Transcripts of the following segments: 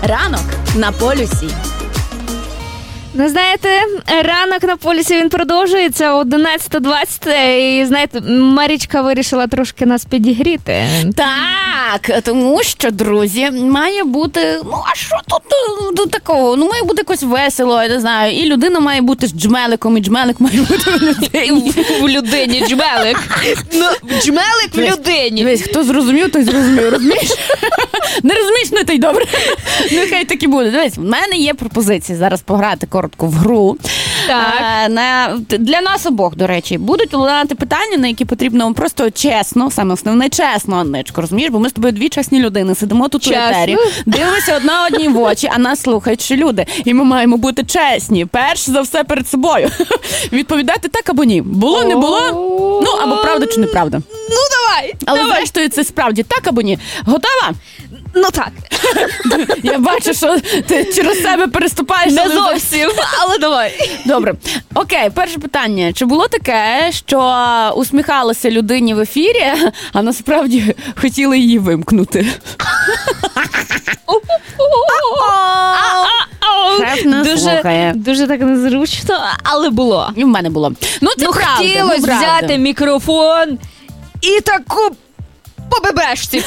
Ранок на полюсі. Ну, знаєте, ранок на полюсі, він продовжується 11:20, і, знаєте, Марічка вирішила трошки нас підігріти. Так, тому що, друзі, має бути, а що тут такого? Має бути якось весело, я не знаю, і людина має бути з джмеликом, і джмелик має бути в людині. В людині джмелик. Джмелик в людині. Дивись, хто зрозумів, той зрозумів, розумієш? Не розумієш, не той добре. Нехай так і буде. Дивись, в мене є пропозиція зараз пограти коротко в гру. Так. Для нас обох, до речі, будуть лунати питання, на які потрібно просто чесно, саме основне, чесно, Анничко, розумієш? Бо ми з тобою дві чесні людини, сидимо тут у етері, дивимося одна одній в очі, а нас слухають ще люди. І ми маємо бути чесні, перш за все перед собою. Відповідати так або ні. Було, не було, або правда чи неправда. Давай. Але зрештою це справді так або ні. Готова? Так. Я бачу, що ти через себе переступаєш. Не зовсім, але давай. Добре. Окей, перше питання. Чи було таке, що усміхалася людині в ефірі, а насправді хотіли її вимкнути? Дуже так незручно, але було. І в мене було. Це правда. Хотілося взяти мікрофон і таку по бебешці.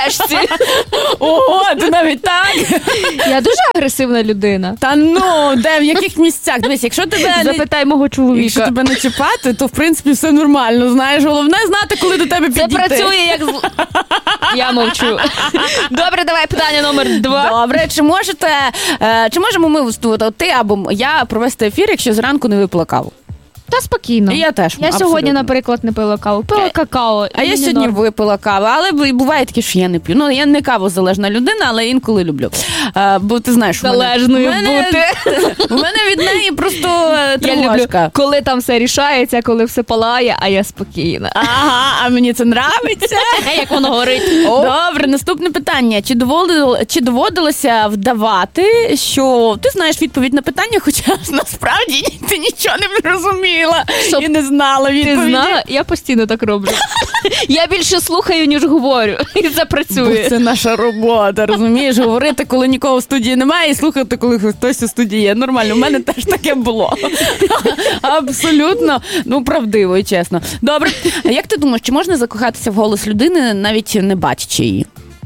Ого, ти навіть так? Я дуже агресивна людина. Та де, в яких місцях? Дивись, якщо тебе запитай мого чоловіка. Якщо тебе не чіпати, то в принципі все нормально, знаєш. Головне знати, коли до тебе підійти. Це працює як Я мовчу. Добре, давай питання номер 2. Добре, чи можемо ми, ти або я, провести ефір, якщо зранку не випила каву? Та спокійно. Я теж. Я сьогодні, наприклад, не пила каву. Пила какао. А я сьогодні випила каву. Але буває таке, що я не п'ю. Я не кавозалежна людина, але інколи люблю. Бо ти знаєш, залежною бути. У мене від неї просто тривожка. Я люблю, коли там все рішається, коли все палає, а я спокійна. Ага, а мені це нравиться. Як воно горить. Добре, наступне питання. Чи доводилося вдавати, що ти знаєш відповідь на питання, хоча насправді ти нічого не розумієш? І не знала відповіді. Ти знала? Я постійно так роблю. Я більше слухаю, ніж говорю. І це працює. Бо це наша робота, розумієш? Говорити, коли нікого в студії немає, і слухати, коли хтось у студії є. Нормально, у мене теж таке було. Абсолютно, правдиво і чесно. Добре, а як ти думаєш, чи можна закохатися в голос людини, навіть не бачачи її?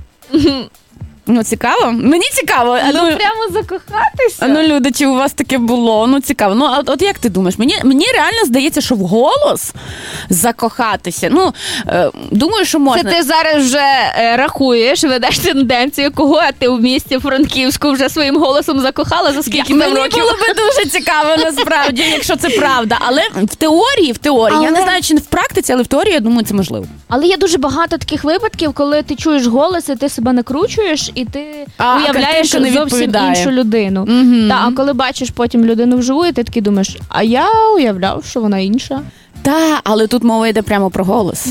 Цікаво? Мені цікаво. Прямо закохатися? Люди, чи у вас таке було? Цікаво. От як ти думаєш? Мені реально здається, що в голос закохатися. Думаю, що можна. Це ти зараз вже рахуєш, ведеш тенденцію, кого ти в місті Франківську вже своїм голосом закохала, за скільки там років? Мені було би дуже цікаво, насправді, якщо це правда. Але в теорії, я не знаю, чи не в практиці, але в теорії, я думаю, це можливо. Але є дуже багато таких випадків, коли ти чуєш голос, і ти себе накручуєш, і ти уявляєш зовсім іншу людину. А коли бачиш потім людину вживу, і ти такий думаєш, а я уявляв, що вона інша. Так, але тут мова йде прямо про голос.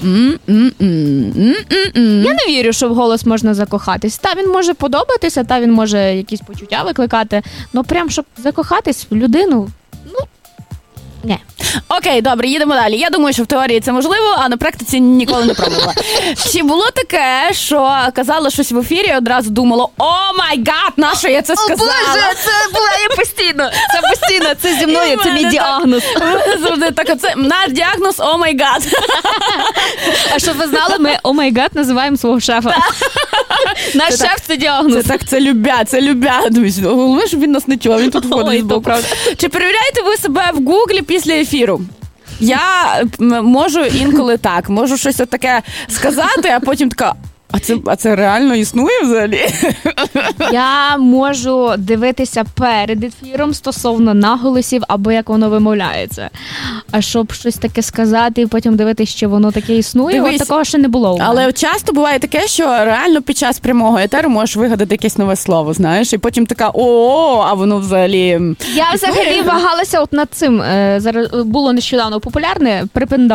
Я не вірю, що в голос можна закохатись. Та він може подобатися, та він може якісь почуття викликати, але прям, щоб закохатись в людину, ні. Окей, добре, їдемо далі. Я думаю, що в теорії це можливо, а на практиці ніколи не пробувала. Чи було таке, що казала щось в ефірі, одразу думало, о май гад, на що я це сказала? О Боже, це буває постійно, це зі мною, це мій діагноз. Завжди так, оце наш діагноз, о май гад. А щоб ви знали, ми о май гад називаємо свого шефа. Наш шеф – це діагноз. Це любя. Головне, щоб він нас не чув, він тут входить збоку. Чи перевіряєте ви себе в Гуглі після ефіру? Я можу інколи так, можу щось таке сказати, а потім така, а це реально існує взагалі? Я можу дивитися перед ефіром стосовно наголосів або як воно вимовляється. А щоб щось таке сказати і потім дивитися, чи воно таке існує, от такого ще не було у мене. Але часто буває таке, що реально під час прямого етеру можеш вигадати якесь нове слово, знаєш, і потім така, а воно взагалі... Я взагалі вагалася от над цим. Зараз було нещодавно популярне припинда.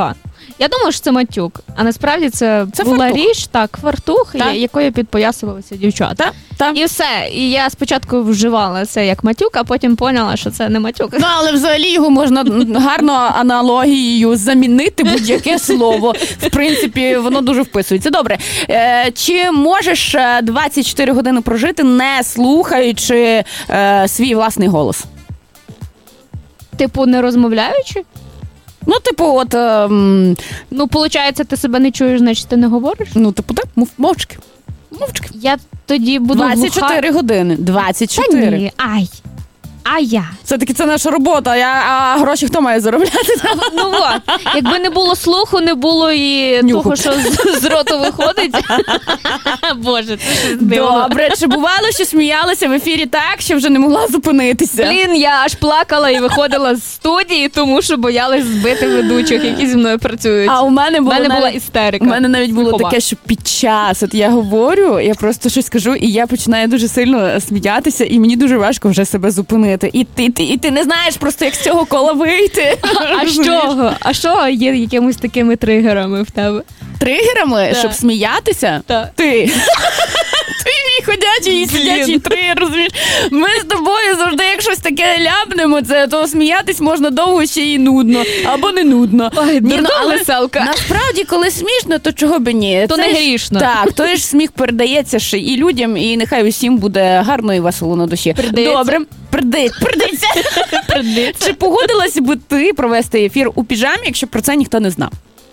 Я думала, що це матюк, а насправді це була річ, фартух, якою підпоясувалися дівчата. І все. І я спочатку вживала це як матюк, а потім поняла, що це не матюк. Ну, але взагалі його можна гарно аналогією замінити будь-яке слово. В принципі, воно дуже вписується. Добре. Чи можеш 24 години прожити, не слухаючи свій власний голос? Типу, не розмовляючи? Ну, типу, от... Ну, виходить, ти себе не чуєш, значить ти не говориш? Ну, типу, так, мовчки. Я тоді буду 24 години. 24. Та ні, а я? Все-таки це наша робота, а гроші хто має заробляти? Ну от, якби не було слуху, не було і нюху. Того, що з роту виходить. Боже, це щось дивно. Добре, чи бувало, що сміялася в ефірі так, що вже не могла зупинитися? Блін, я аж плакала і виходила з студії, тому що боялась збити ведучих, які зі мною працюють. А у мене була істерика. У мене навіть було таке, що під час, от я говорю, я просто щось кажу, і я починаю дуже сильно сміятися, і мені дуже важко вже себе зупинити. І ти не знаєш просто, як з цього кола вийти. А що є якимось такими тригерами в тебе? Тригерами? Так. Щоб сміятися? Так. Ти мій ходячий і сидячий тригер, розумієш? Ми з тобою завжди, як щось таке ляпнемо, то сміятись можна довго ще і нудно. Або не нудно. Ой, але веселка. Насправді, коли смішно, то чого б ні? То не грішно. Так, той ж сміх передається ще і людям, і нехай усім буде гарно і весело на душі. Добре. Придеться. Чи погодилася би ти провести ефір у піжамі, якщо про це ніхто не знав?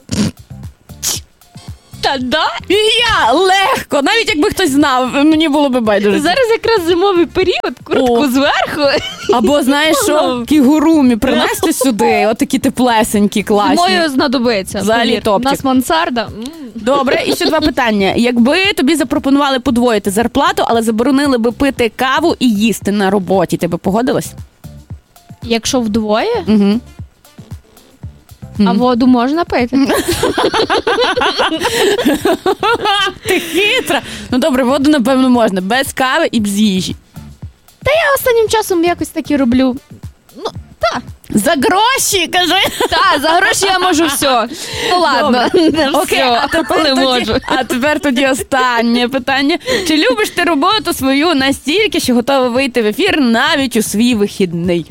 Та да? І я легко, навіть якби хтось знав, мені було б байдуже. Зараз якраз зимовий період, куртку зверху. Або, знаєш що, кігурумі принести сюди, отакі теплесенькі, класні. Зимою знадобиться. Взагалі топчик. У нас мансарда. Добре, і ще 2 питання. Якби тобі запропонували подвоїти зарплату, але заборонили би пити каву і їсти на роботі, ти би погодилась? Якщо вдвоє? Угу. А воду можна пити? Ти хитра. Ну добре, воду, напевно, можна. Без кави і без їжі. Та я останнім часом якось таки роблю. Ну, так. За гроші, кажи. Так, за гроші я можу все. Ну ладно, не окей, все, а тепер тоді останнє питання. Чи любиш ти роботу свою настільки, що готова вийти в ефір навіть у свій вихідний?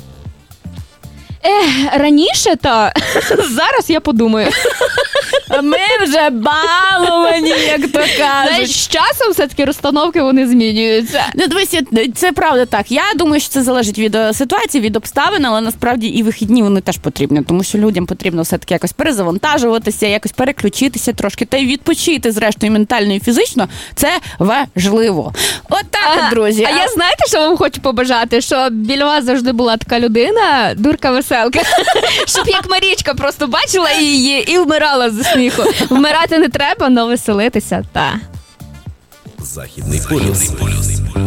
Раніше, та зараз я подумаю. Ми вже баловані, як то кажуть. Знаєш, з часом все-таки розстановки вони змінюються. Ну, дивися, це правда так. Я думаю, що це залежить від ситуації, від обставин, але насправді і вихідні вони теж потрібні, тому що людям потрібно все-таки якось перезавантажуватися, якось переключитися трошки та й відпочити, зрештою, ментально і фізично. Це важливо. От так, друзі. А я знаєте, що вам хочу побажати? Що біля вас завжди була така людина, дурка веселка, щоб як Марічка просто бачила її і вмирала зі сміху. Вмирати не треба, але веселитися, та. Західний полюс.